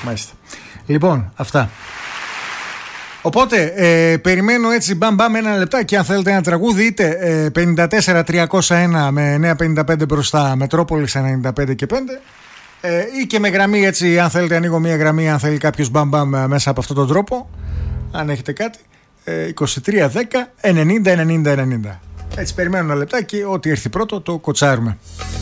Μάλιστα. Λοιπόν, αυτά. Οπότε, περιμένω έτσι μπαμ ένα λεπτάκι. Αν θέλετε ένα τραγούδι, είτε 54-301 με 955 μπροστά, Μετρόπολης 95 και 5, ή και με γραμμή έτσι, αν θέλετε ανοίγω μια γραμμή, αν θέλει κάποιος μπαμ μέσα από αυτόν τον τρόπο, αν έχετε κάτι, 2310 90 90 90. Έτσι περιμένω ένα λεπτάκι, ό,τι έρθει πρώτο το κοτσάρουμε.